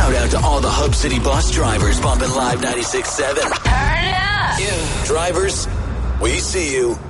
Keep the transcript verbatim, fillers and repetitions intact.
Shout out to all the Hub City bus drivers bumping Live ninety-six point seven. Turn it up! Yeah. Drivers, we see you.